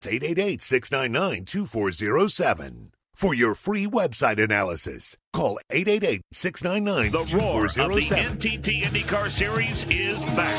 888-699-2407. For your free website analysis, call 888-699-2407. The roar of the NTT IndyCar Series is back.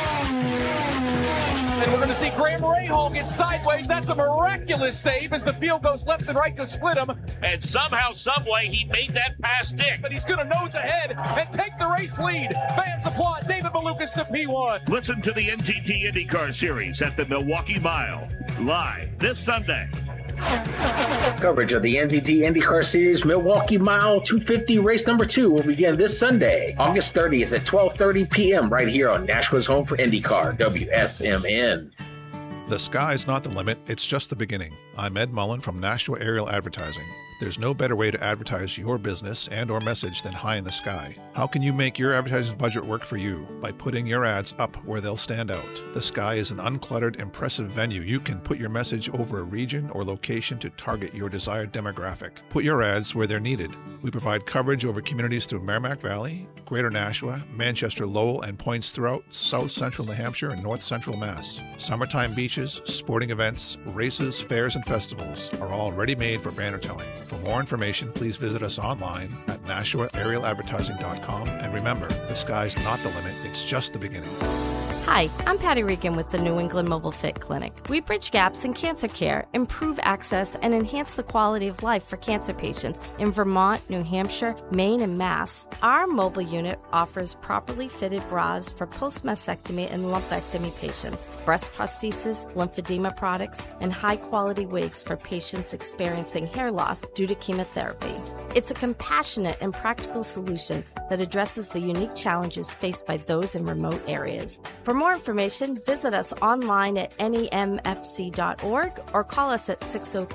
And we're going to see Graham Rahal get sideways. That's a miraculous save as the field goes left and right to split him. And somehow, someway, he made that pass stick. But he's going to nose ahead and take the race lead. Fans applaud David Malukas to P1. Listen to the NTT IndyCar Series at the Milwaukee Mile, live this Sunday. Coverage of the NTT IndyCar Series Milwaukee Mile 250 race number 2 will begin this Sunday, August 30th at 12:30 p.m. right here on Nashua's home for IndyCar, WSMN. The sky's not the limit, it's just the beginning. I'm Ed Mullen from Nashua Aerial Advertising. There's no better way to advertise your business and or message than high in the sky. How can you make your advertising budget work for you? By putting your ads up where they'll stand out. The sky is an uncluttered, impressive venue. You can put your message over a region or location to target your desired demographic. Put your ads where they're needed. We provide coverage over communities through Merrimack Valley, Greater Nashua, Manchester, Lowell, and points throughout South Central New Hampshire and North Central Mass. Summertime beaches, sporting events, races, fairs, and festivals are all ready-made for banner telling. For more information, please visit us online at NashuaAerialAdvertising.com. And remember, the sky's not the limit, it's just the beginning. Hi, I'm Patty Regan with the New England Mobile Fit Clinic. We bridge gaps in cancer care, improve access, and enhance the quality of life for cancer patients in Vermont, New Hampshire, Maine, and Mass. Our mobile unit offers properly fitted bras for post-mastectomy and lumpectomy patients, breast prosthesis, lymphedema products, and high-quality wigs for patients experiencing hair loss due to chemotherapy. It's a compassionate and practical solution that addresses the unique challenges faced by those in remote areas. For more information, visit us online at nemfc.org or call us at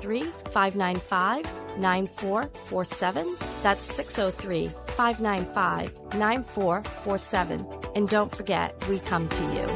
603-595-9447. That's 603-595-9447. And don't forget, we come to you.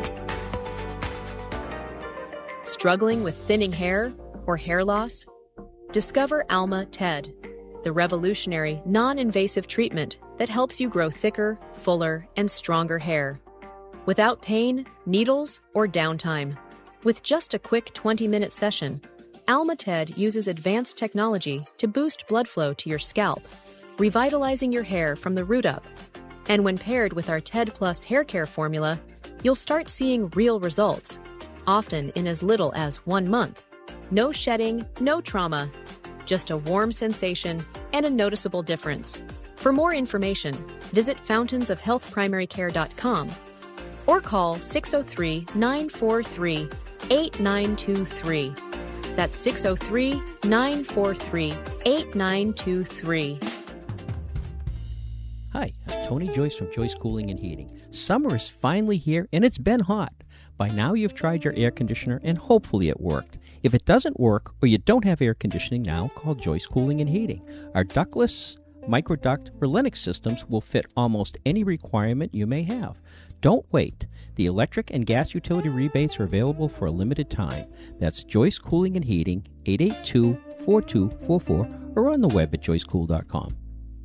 Struggling with thinning hair or hair loss? Discover Alma TED, the revolutionary, non-invasive treatment that helps you grow thicker, fuller, and stronger hair. Without pain, needles, or downtime. With just a quick 20-minute session, Alma TED uses advanced technology to boost blood flow to your scalp, revitalizing your hair from the root up. And when paired with our TED Plus hair care formula, you'll start seeing real results, often in as little as 1 month. No shedding, no trauma, just a warm sensation and a noticeable difference. For more information, visit fountainsofhealthprimarycare.com or call 603-943-8923. That's 603-943-8923. Hi, I'm Tony Joyce from Joyce Cooling and Heating. Summer is finally here, and it's been hot. By now you've tried your air conditioner, and hopefully it worked. If it doesn't work, or you don't have air conditioning now, call Joyce Cooling and Heating. Our ductless, microduct, or Lennox systems will fit almost any requirement you may have. Don't wait. The electric and gas utility rebates are available for a limited time. That's Joyce Cooling and Heating, 882-4244, or on the web at joycecool.com.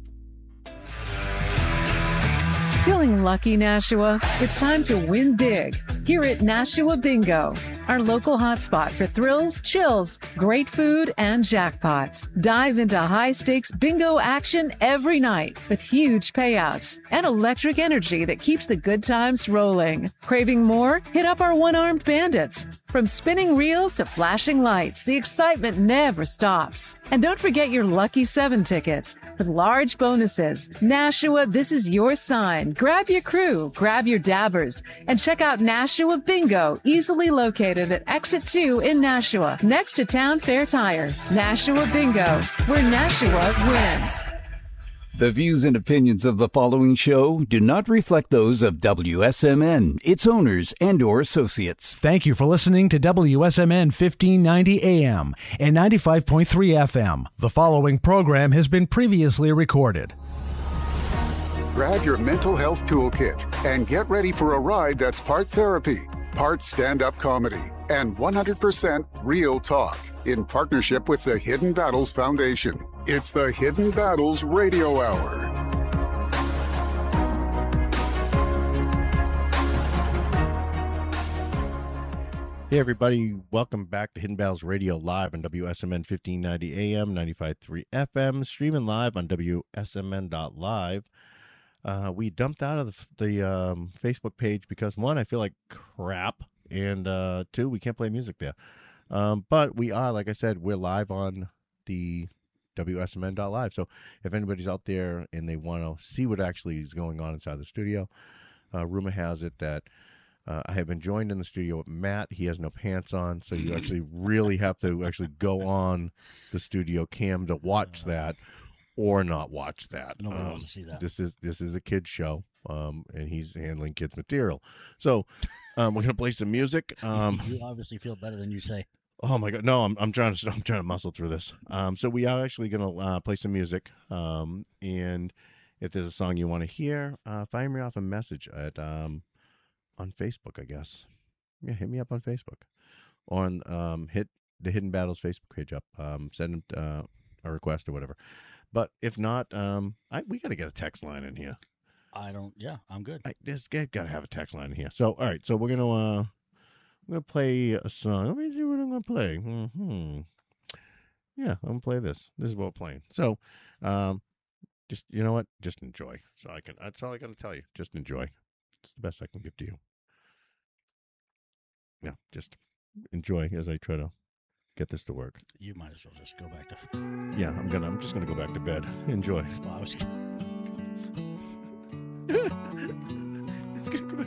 Feeling lucky, Nashua? It's time to win big here at Nashua Bingo, our local hotspot for thrills, chills, great food, and jackpots. Dive into high-stakes bingo action every night with huge payouts and electric energy that keeps the good times rolling. Craving more? Hit up our one-armed bandits. From spinning reels to flashing lights, the excitement never stops. And don't forget your Lucky 7 tickets with large bonuses. Nashua, this is your sign. Grab your crew, grab your dabbers, and check out Nashua Bingo, easily located at Exit 2 in Nashua, next to Town Fair Tire. Nashua Bingo, where Nashua wins. The views and opinions of the following show do not reflect those of WSMN, its owners, and/or associates. Thank you for listening to WSMN 1590 AM and 95.3 FM. The following program has been previously recorded. Grab your mental health toolkit and get ready for a ride that's part therapy, part stand-up comedy, and 100% real talk in partnership with the Hidden Battles Foundation. It's the Hidden Battles Radio Hour. Hey, everybody. Welcome back to Hidden Battles Radio live on WSMN 1590 AM, 95.3 FM, streaming live on WSMN.live. We dumped out of the Facebook page because, one, I feel like crap, and two, we can't play music there. But we are, like I said, we're live on the WSMN.live. So if anybody's out there and they want to see what actually is going on inside the studio, rumor has it that I have been joined in the studio with Matt. He has no pants on, so you actually really have to actually go on the studio cam to watch that, or not watch that. Nobody wants to see that. This is a kid's show, and he's handling kids' material. So we're gonna play some music. You obviously feel better than you say. Oh my God, no! I'm trying to muscle through this. So we are actually gonna play some music. And if there's a song you want to hear, fire me off a message at on Facebook, I guess. Yeah, hit me up on Facebook. Or on, hit the Hidden Battles Facebook page up. Send a request or whatever. But if not, we got to get a text line in here. I'm good. This guy got to have a text line in here. So, all right. So we're gonna play a song. Let me see what I'm gonna play. Yeah, I'm gonna play this. This is what we're playing. So, just, you know what? Just enjoy. That's all I got to tell you. Just enjoy. It's the best I can give to you. Yeah, just enjoy as I try to get this to work. You might as well just go back to. Yeah, I'm just gonna go back to bed. Enjoy. Well, I was. It's gonna go back.